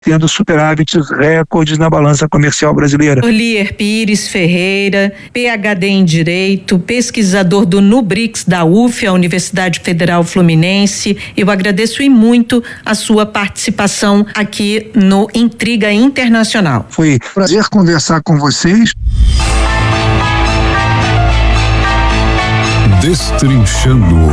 tendo superávites recordes na balança comercial brasileira. Lier Pires Ferreira, PhD em Direito, pesquisador do NUBRICS da UF, a Universidade Federal Fluminense. Eu agradeço e muito a sua participação aqui no Intriga Internacional. Foi um prazer conversar com vocês. Destrinchando.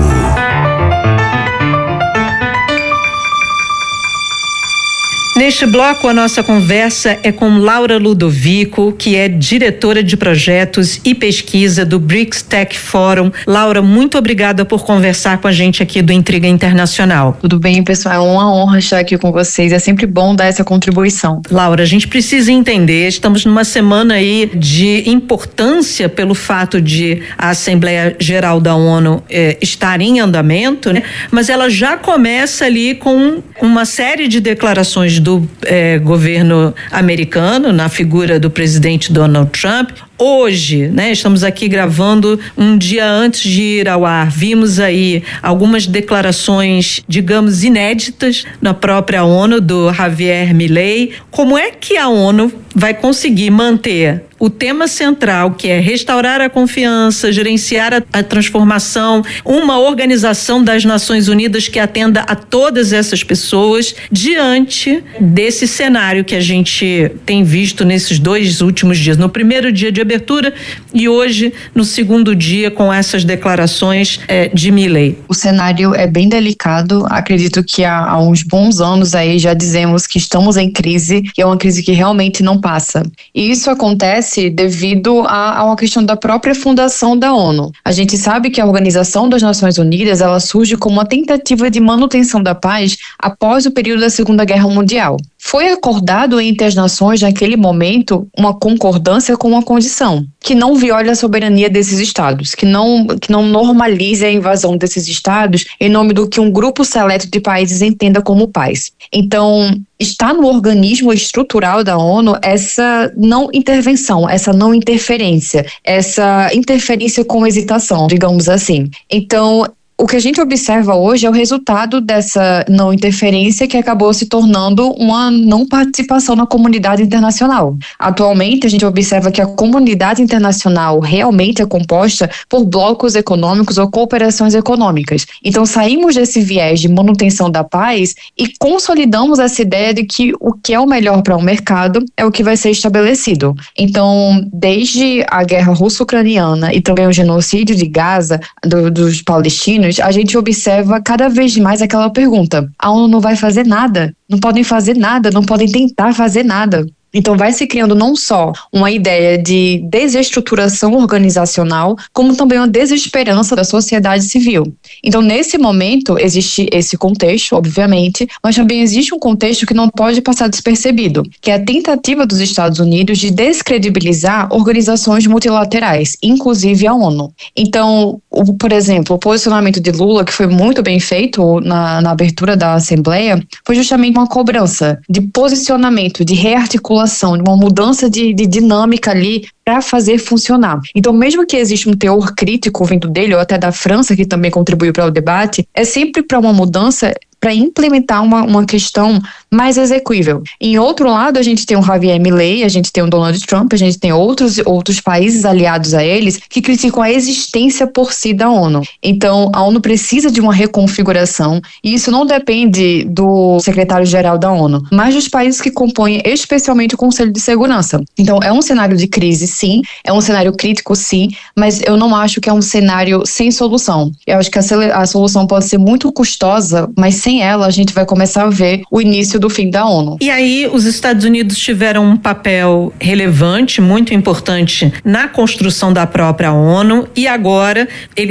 Neste bloco, a nossa conversa é com Laura Ludovico, que é diretora de projetos e pesquisa do BRICS Tech Forum. Laura, muito obrigada por conversar com a gente aqui do Intriga Internacional. Tudo bem, pessoal? É uma honra estar aqui com vocês. É sempre bom dar essa contribuição. Laura, a gente precisa entender, estamos numa semana aí de importância pelo fato de a Assembleia Geral da ONU estar em andamento, né? Mas ela já começa ali com uma série de declarações do governo americano, na figura do presidente Donald Trump. Hoje, né, estamos aqui gravando um dia antes de ir ao ar. Vimos aí algumas declarações, digamos, inéditas na própria ONU, do Javier Milei. Como é que a ONU vai conseguir manter o tema central, que é restaurar a confiança, gerenciar a transformação, uma organização das Nações Unidas que atenda a todas essas pessoas, diante desse cenário que a gente tem visto nesses 2 últimos dias, no primeiro dia de abertura e hoje no segundo dia, com essas declarações de Milei? O cenário é bem delicado. Acredito que há uns bons anos aí já dizemos que estamos em crise, e é uma crise que realmente não passa. E isso acontece devido a uma questão da própria fundação da ONU. A gente sabe que a Organização das Nações Unidas, ela surge como uma tentativa de manutenção da paz após o período da Segunda Guerra Mundial. Foi acordado entre as nações, naquele momento, uma concordância com uma condição: que não viole a soberania desses estados, que não normalize a invasão desses estados em nome do que um grupo seleto de países entenda como paz. Então, está no organismo estrutural da ONU essa não intervenção, essa não interferência, essa interferência com hesitação, digamos assim. Então, o que a gente observa hoje é o resultado dessa não interferência, que acabou se tornando uma não participação na comunidade internacional. Atualmente, a gente observa que a comunidade internacional realmente é composta por blocos econômicos ou cooperações econômicas. Então, saímos desse viés de manutenção da paz e consolidamos essa ideia de que o que é o melhor para o mercado é o que vai ser estabelecido. Então, desde a guerra russo-ucraniana e também o genocídio de Gaza, dos palestinos, a gente observa cada vez mais aquela pergunta: a ONU não vai fazer nada? Não podem fazer nada, não podem tentar fazer nada. Então vai se criando não só uma ideia de desestruturação organizacional, como também uma desesperança da sociedade civil. Então, nesse momento, existe esse contexto, obviamente, mas também existe um contexto que não pode passar despercebido, que é a tentativa dos Estados Unidos de descredibilizar organizações multilaterais, inclusive a ONU. Então, por exemplo, o posicionamento de Lula, que foi muito bem feito na abertura da Assembleia, foi justamente uma cobrança de posicionamento, de rearticulação, de uma mudança de dinâmica ali para fazer funcionar. Então, mesmo que exista um teor crítico vindo dele, ou até da França, que também contribuiu para o debate, é sempre para uma mudança, para implementar uma questão mais execuível. Em outro lado, a gente tem o Javier Milei, a gente tem o Donald Trump, a gente tem outros países aliados a eles que criticam a existência por si da ONU. Então, a ONU precisa de uma reconfiguração, e isso não depende do secretário-geral da ONU, mas dos países que compõem especialmente o Conselho de Segurança. Então, é um cenário de crise, sim, é um cenário crítico, sim, mas eu não acho que é um cenário sem solução. Eu acho que a solução pode ser muito custosa, mas sem ela a gente vai começar a ver o início do fim da ONU. E aí os Estados Unidos tiveram um papel relevante, muito importante na construção da própria ONU, e agora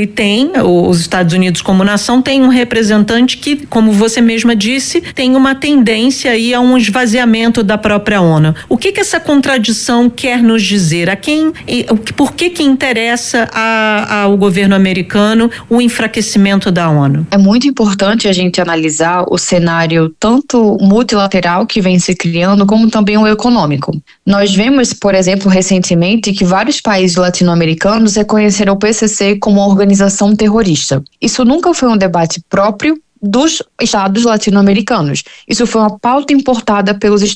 os Estados Unidos como nação tem um representante que, como você mesma disse, tem uma tendência aí a um esvaziamento da própria ONU. O que essa contradição quer nos dizer? Por que interessa ao governo americano o enfraquecimento da ONU? É muito importante a gente analisar o cenário tanto multilateral que vem se criando, como também o econômico. Nós vemos, por exemplo, recentemente, que vários países latino-americanos reconheceram o PCC como uma organização terrorista. Isso nunca foi um debate próprio dos estados latino-americanos. Isso foi uma pauta importada pelos